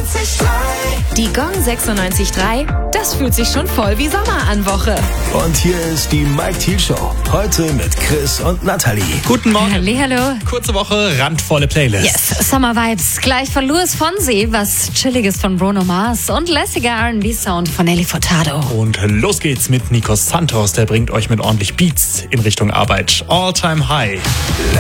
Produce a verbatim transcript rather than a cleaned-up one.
Die Gong sechsundneunzig Komma drei, das fühlt sich schon voll wie Sommer an Woche. Und hier ist die Mike Thiel Show. Heute mit Chris und Nathalie. Guten Morgen. Hallihallo. Kurze Woche, randvolle Playlist. Yes, Summer Vibes. Gleich von Luis Fonsi, was Chilliges von Bruno Mars und lässiger R and B-Sound von Nelly Furtado. Und los geht's mit Nico Santos. Der bringt euch mit ordentlich Beats in Richtung Arbeit. All Time High.